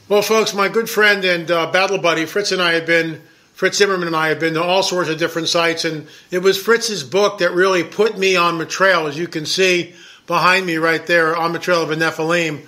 Well, folks, my good friend and battle buddy Fritz Zimmerman and I have been to all sorts of different sites, and it was Fritz's book that really put me on the trail, as you can see behind me right there, on the trail of the Nephilim.